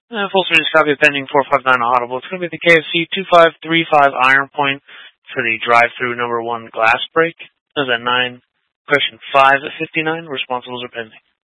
Full service copy of pending 459 Audible. It's going to be the KFC 2535 Iron Point for the drive-through number 1 glass break. That was at 9. Question 5 at 59. Responsibles are pending.